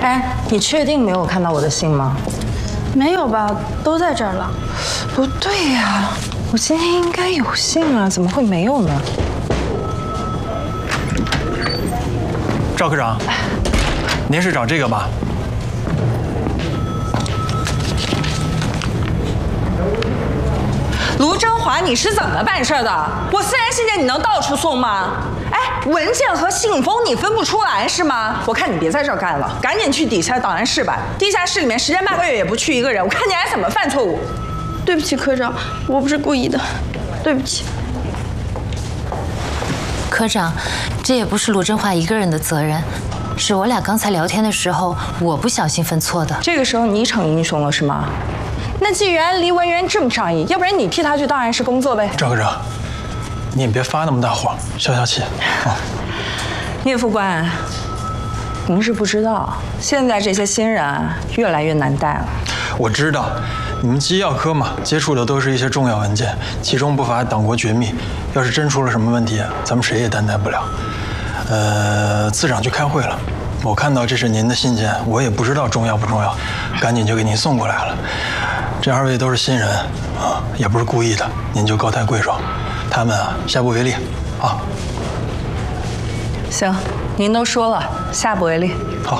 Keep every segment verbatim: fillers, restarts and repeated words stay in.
哎，你确定没有看到我的信吗？ 没有吧，都在这儿了。 不对呀，我今天应该有信啊，怎么会没有呢？ 赵科长，您是找这个吧？ 卢振华，你是怎么办事的？我私人信件你能到处送吗？哎，文件和信封你分不出来是吗？我看你别在这儿干了，赶紧去底下档案室吧。地下室里面十天半个月也不去一个人，我看你还怎么犯错误。 对不起，科长，我不是故意的，对不起。 科长，这也不是卢振华一个人的责任，是我俩刚才聊天的时候，我不小心分错的。 这个时候你逞英雄了是吗？那既然离文渊这么上瘾，要不然你替他去档案室工作呗。 赵科长，你也别发那么大火，消消气啊。 聂副官，您是不知道，现在这些新人啊，越来越难带了。 我知道，你们机要科嘛，接触的都是一些重要文件，其中不乏党国绝密。要是真出了什么问题，咱们谁也担待不了。呃，次长去开会了，我看到这是您的信件，我也不知道重要不重要，赶紧就给您送过来了。这二位都是新人啊，也不是故意的，您就高抬贵手，他们啊，下不为例啊。 行，您都说了，下不为例。 好。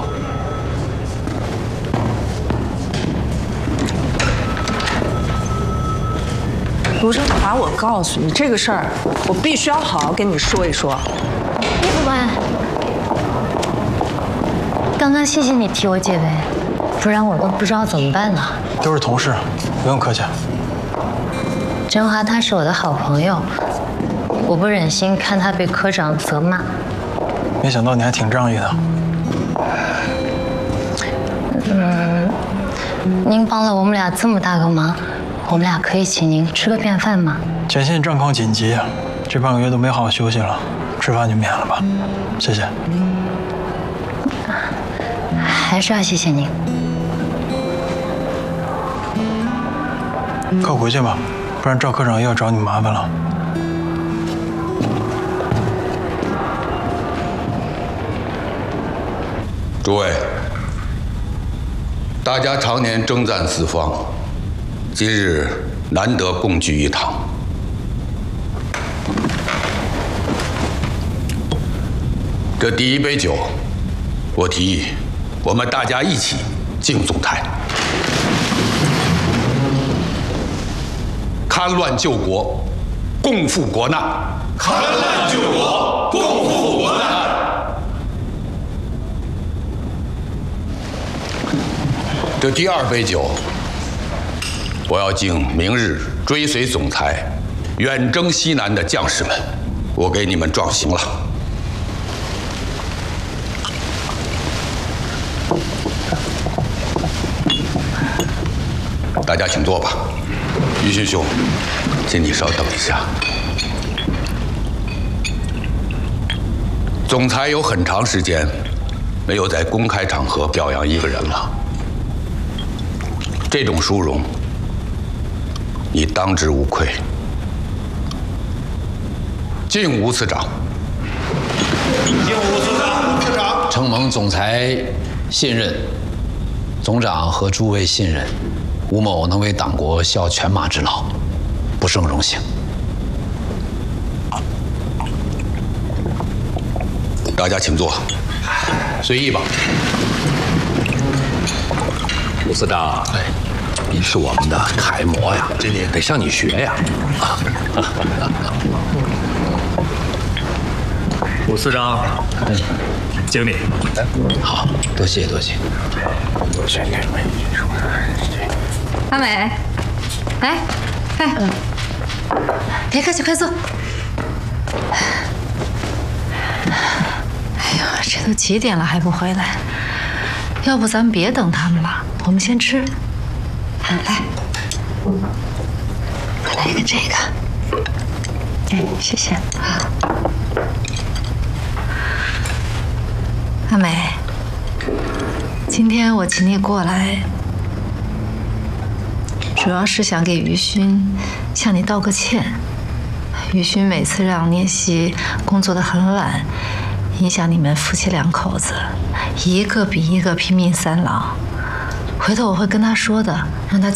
卢振华，我告诉你这个事儿，我必须要好好跟你说一说。 聂副官，刚刚谢谢你替我解围，不然我都不知道怎么办呢。 都是同事，不用客气。 振华他是我的好朋友，我不忍心看他被科长责骂。 没想到你还挺仗义的。 嗯，您帮了我们俩这么大个忙，我们俩可以请您吃个便饭吗？ 前线战况紧急，这半个月都没好好休息了，吃饭就免了吧，谢谢。 还是要谢谢您。 快回去吧，不然赵科长又要找你麻烦了。 诸位，大家常年征战四方，今日难得共聚一堂。这第一杯酒，我提议，我们大家一起敬总裁。戡乱救国，共赴国难。 戡乱救国，共赴国难。 这第二杯酒，我要敬明日追随总裁远征西南的将士们，我给你们壮行了。大家请坐吧。于勋兄，请你稍等一下。总裁有很长时间没有在公开场合表扬一个人了，这种殊荣，你当之无愧。敬吴次长。 敬吴次长。次长。 承蒙总裁信任，总长和诸位信任，吴某能为党国效犬马之劳，不胜荣幸。 大家请坐， 随意吧。 吴司长，哎，您是我们的楷模呀，这得得向你学呀。 吴司长，敬你。 好，多谢多谢。 阿美，来，哎，别客气，快坐。哎呀，这都几点了还不回来？要不咱们别等他们了，我们先吃。来，来一个这个。哎，谢谢。阿美，今天我请你过来，主要是想给于勋向你道个歉。于勋每次让聂曦工作得很懒， 影响你们夫妻两口子，一个比一个拼命三郎。回头我会跟他说的，让他。